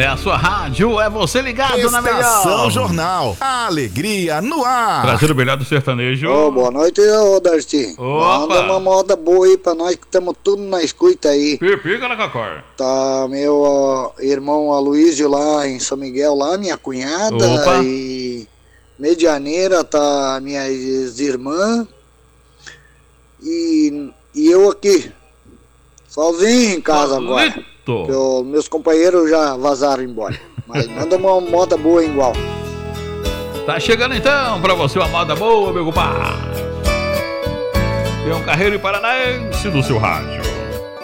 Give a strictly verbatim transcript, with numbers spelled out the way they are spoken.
É a sua rádio, é você ligado Estação na melhor. Estação Jornal, a alegria no ar. Trazendo o melhor do sertanejo. Ô, boa noite, ô Darcy. Opa. Manda uma moda boa aí pra nós que estamos tudo na escuta aí. Pipica na cacor. Tá meu ó, irmão Aloysio lá em São Miguel, lá, minha cunhada. Opa. E Medianeira tá minha irmã. E, e eu aqui, sozinho em casa agora. Solito. Que os meus companheiros já vazaram embora. Mas manda uma moda boa igual. Tá chegando então pra você uma moda boa, meu compadre. Peão Carreiro e Paranaense do seu rádio.